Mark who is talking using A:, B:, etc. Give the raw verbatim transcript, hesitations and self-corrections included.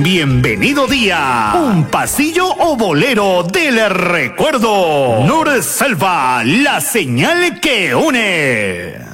A: bienvenido día. Un pasillo o bolero del recuerdo. Nor Selva, la señal que une.